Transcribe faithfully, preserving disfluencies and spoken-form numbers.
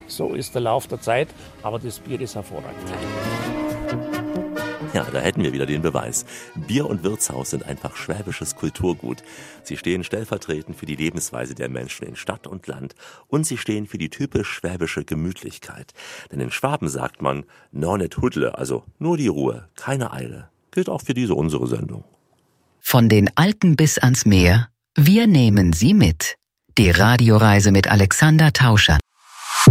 So ist der Lauf der Zeit, aber das Bier ist hervorragend. Ja, da hätten wir wieder den Beweis. Bier und Wirtshaus sind einfach schwäbisches Kulturgut. Sie stehen stellvertretend für die Lebensweise der Menschen in Stadt und Land und sie stehen für die typisch schwäbische Gemütlichkeit. Denn in Schwaben sagt man, no net hudle, also nur die Ruhe, keine Eile. Gilt auch für diese unsere Sendung. Von den Alpen bis ans Meer, wir nehmen Sie mit. Die Radioreise mit Alexander Tauscher.